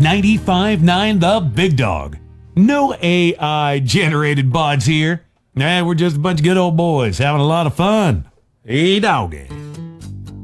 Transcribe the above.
95.9 The Big Dog. No AI-generated bots here. Nah, we're just a bunch of good old boys having a lot of fun. Hey, doggy.